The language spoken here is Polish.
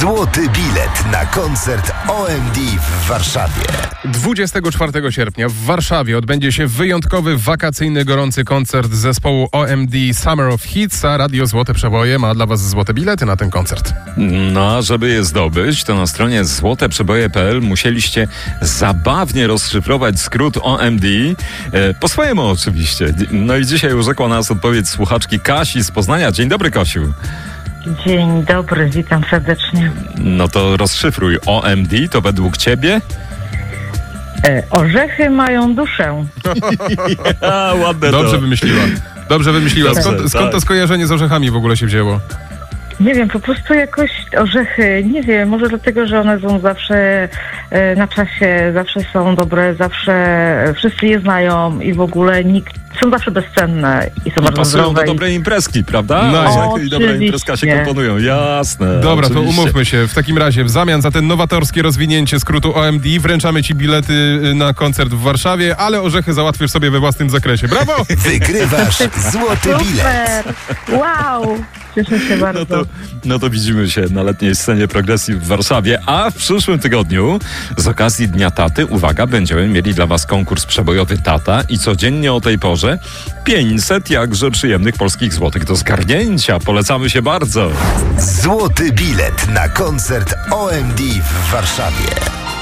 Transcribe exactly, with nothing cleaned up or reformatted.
Złoty bilet na koncert O M D w Warszawie. dwudziestego czwartego sierpnia w Warszawie odbędzie się wyjątkowy, wakacyjny, gorący koncert zespołu O M D Summer of Hits, a Radio Złote Przeboje ma dla Was złote bilety na ten koncert. No, a żeby je zdobyć, to na stronie złote przeboje kropka p l musieliście zabawnie rozszyfrować skrót O M D, e, po swojemu oczywiście. No i dzisiaj urzekła nas odpowiedź słuchaczki Kasi z Poznania. Dzień dobry, Kasiu. Dzień dobry, witam serdecznie. No to rozszyfruj. O M D to według ciebie? E, orzechy mają duszę. A, ładne Dobrze to. wymyśliła. Dobrze wymyśliła. Dobrze, Skąd, skąd tak. to skojarzenie z orzechami w ogóle się wzięło? Nie wiem, po prostu jakoś orzechy, nie wiem, może dlatego, że one są zawsze e, na czasie, zawsze są dobre, zawsze wszyscy je znają i w ogóle nikt, są zawsze bezcenne i są I bardzo pasują zdrowe. do dobrej imprezki, prawda? No, Orzechy i dobra oczywiście. imprezka się komponują, jasne. Dobra, to oczywiście. umówmy się. W takim razie w zamian za ten nowatorskie rozwinięcie skrótu O M D wręczamy Ci bilety na koncert w Warszawie, ale orzechy załatwisz sobie we własnym zakresie. Brawo! Wygrywasz złoty bilet. Super! Wow! Cieszę się bardzo. No to, no to widzimy się na letniej scenie Progresji w Warszawie, a w przyszłym tygodniu z okazji Dnia Taty, uwaga, będziemy mieli dla Was konkurs przebojowy Tata i codziennie o tej porze pięćset jakże przyjemnych polskich złotych do zgarnięcia. Polecamy się bardzo. Złoty bilet na koncert O M D w Warszawie.